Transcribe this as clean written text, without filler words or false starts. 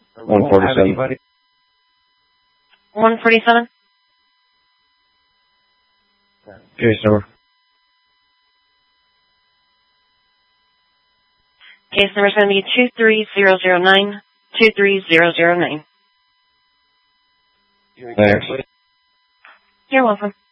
147. 147? Case number. Case number is going to be 23009, 23009. Thanks. You're welcome.